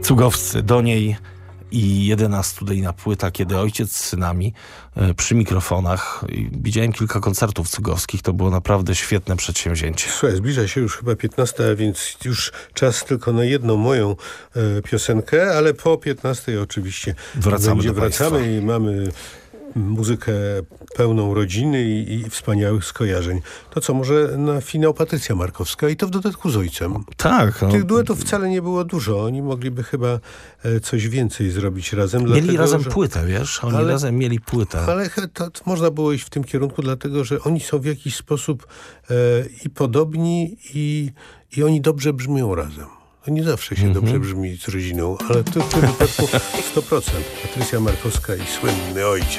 Cugowscy, do niej i jedyna studyjna płyta, kiedy ojciec z synami przy mikrofonach. Widziałem kilka koncertów cugowskich, to było naprawdę świetne przedsięwzięcie. Słuchaj, zbliża się już chyba 15, a więc już czas tylko na jedną moją piosenkę, ale po 15 oczywiście wracamy i mamy muzykę pełną rodziny i wspaniałych skojarzeń. To co, może na finał Patrycja Markowska i to w dodatku z ojcem. Tak. Tych duetów wcale nie było dużo. Oni mogliby chyba coś więcej zrobić razem. Mieli dlatego, razem płytę, wiesz? Oni razem mieli płytę. Ale to można było iść w tym kierunku, dlatego że oni są w jakiś sposób i podobni i oni dobrze brzmią razem. To nie zawsze się dobrze brzmi z rodziną, ale to w tym wypadku 100%. Patrycja Markowska i słynny ojciec.